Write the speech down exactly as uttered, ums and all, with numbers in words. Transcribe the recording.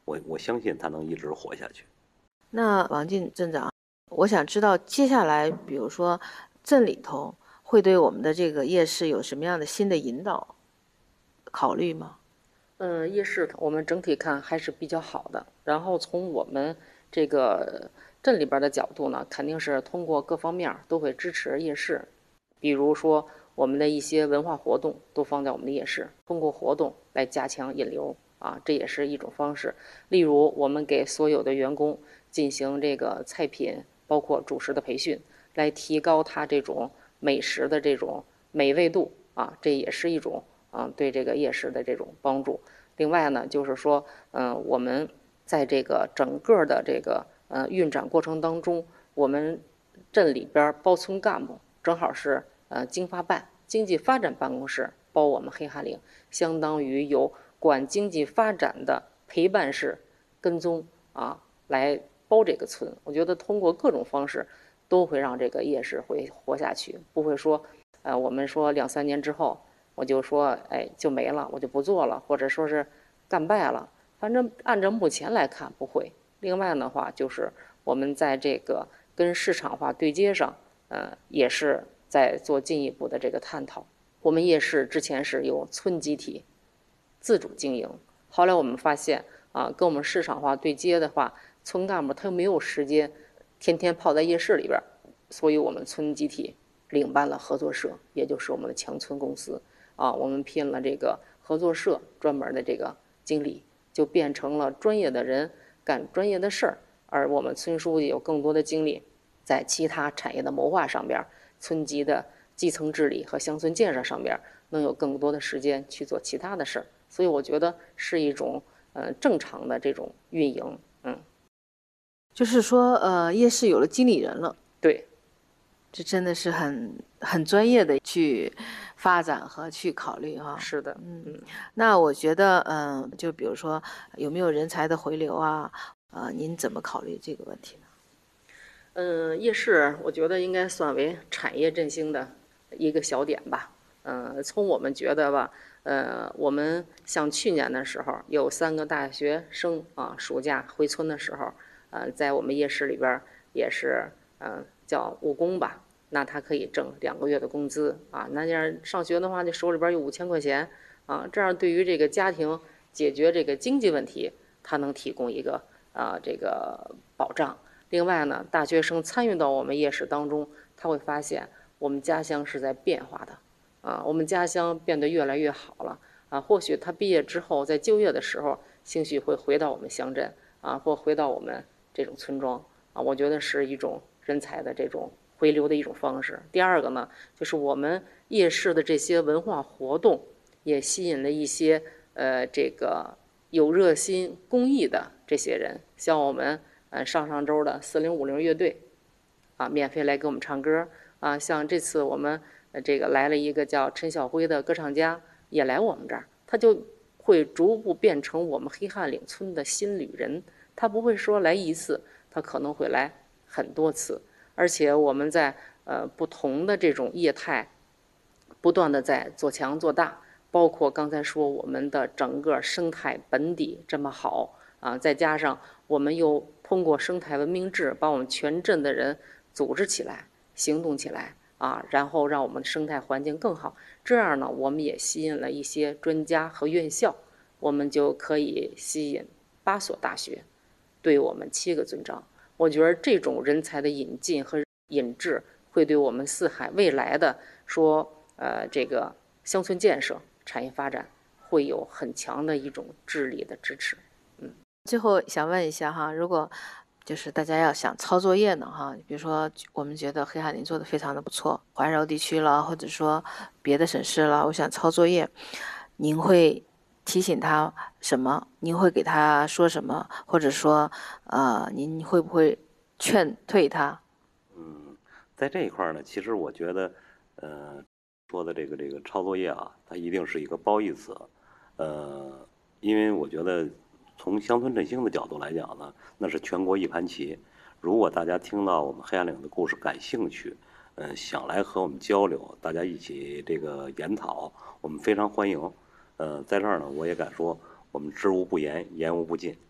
我我相信它能一直活下去。 那王进镇长，我想知道接下来，比如说镇里头会对我们的这个夜市有什么样的新的引导考虑吗？ 嗯，夜市我们整体看还是比较好的。然后从我们这个镇里边的角度呢，肯定是通过各方面都会支持夜市。比如说我们的一些文化活动都放在我们的夜市，通过活动来加强引流啊，这也是一种方式。例如我们给所有的员工进行这个菜品包括主食的培训，来提高他这种美食的这种美味度啊，这也是一种啊对这个夜市的这种帮助。另外呢，就是说，嗯、呃，我们在这个整个的这个呃运转过程当中，我们镇里边包村干部正好是呃经发办经济发展办公室包我们黑哈岭，相当于有管经济发展的陪伴式跟踪啊来包这个村。我觉得通过各种方式都会让这个夜市会活下去，不会说呃我们说两三年之后我就说哎就没了，我就不做了，或者说是干败了。反正按照目前来看不会。另外的话就是我们在这个跟市场化对接上，呃也是在做进一步的这个探讨。我们夜市之前是由村集体自主经营，后来我们发现啊，跟我们市场化对接的话，村干部他又没有时间天天泡在夜市里边，所以我们村集体领办了合作社，也就是我们的强村公司啊，我们聘了这个合作社专门的这个经理，就变成了专业的人干专业的事儿，而我们村书记有更多的精力在其他产业的谋划上边，村级的基层治理和乡村建设上边能有更多的时间去做其他的事儿。所以我觉得是一种呃正常的这种运营。嗯， 就是说，呃，夜市有了经理人了， 对， 这真的是很很专业的去发展和去考虑哈。 是的， 嗯， 嗯， 那我觉得，嗯、呃，就比如说有没有人才的回流啊？呃，您怎么考虑这个问题呢？ 嗯，夜市我觉得应该算为产业振兴的一个小点吧。嗯，从我们觉得吧，呃，我们像去年的时候，有三个大学生啊，暑假回村的时候，呃，在我们夜市里边也是，呃，叫务工吧，那他可以挣两个月的工资啊。那样上学的话，就手里边有五千块钱啊，这样对于这个家庭解决这个经济问题，他能提供一个啊这个保障。另外呢，大学生参与到我们夜市当中，他会发现我们家乡是在变化的，啊，我们家乡变得越来越好了，啊，或许他毕业之后在就业的时候，兴许会回到我们乡镇，啊，或回到我们这种村庄，啊，我觉得是一种人才的这种回流的一种方式。第二个呢，就是我们夜市的这些文化活动，也吸引了一些呃这个有热心公益的这些人，像我们。呃，上上周的四零五零乐队，啊，免费来给我们唱歌啊。像这次我们呃这个来了一个叫陈小辉的歌唱家，也来我们这儿，他就会逐步变成我们黑汉岭村的新旅人。他不会说来一次，他可能会来很多次。而且我们在呃不同的这种业态，不断的在做强做大，包括刚才说我们的整个生态本底这么好。啊，再加上我们又通过生态文明制把我们全镇的人组织起来、行动起来啊，然后让我们生态环境更好。这样呢，我们也吸引了一些专家和院校，我们就可以吸引八所大学，对我们七个尊章。我觉得这种人才的引进和引制，会对我们四海未来的说呃这个乡村建设、产业发展，会有很强的一种智力的支持。 最后想问一下哈，如果就是大家要想抄作业呢哈，比如说我们觉得黑哈林做的非常的不错，怀柔地区了，或者说别的省市了，我想抄作业，您会提醒他什么？您会给他说什么？或者说，呃，您会不会劝退他？ 嗯，在这一块呢，其实我觉得，呃，说的这个这个抄作业啊，它一定是一个褒义词，呃，因为我觉得从乡村振兴的角度来讲呢，那是全国一盘棋。如果大家听到我们黑暗岭的故事感兴趣，嗯、呃，想来和我们交流，大家一起这个研讨，我们非常欢迎。呃，在这儿呢，我也敢说，我们知无不言，言无不尽。